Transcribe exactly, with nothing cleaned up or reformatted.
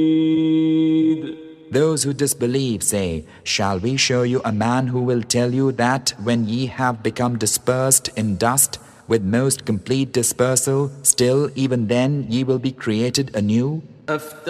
Those who disbelieve say, shall we show you a man who will tell you that when ye have become dispersed in dust with most complete dispersal, still even then ye will be created anew?